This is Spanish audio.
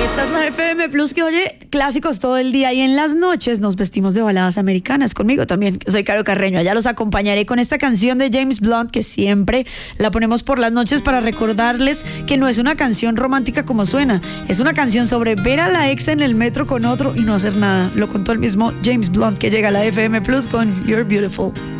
Esta es la FM Plus que oye clásicos todo el día y en las noches nos vestimos de baladas americanas. Conmigo también, soy Caro Carreño. Allá los acompañaré con esta canción de James Blunt que siempre la ponemos por las noches para recordarles que no es una canción romántica como suena. Es una canción sobre ver a la ex en el metro con otro y no hacer nada. Lo contó el mismo James Blunt, que llega a la FM Plus con You're Beautiful.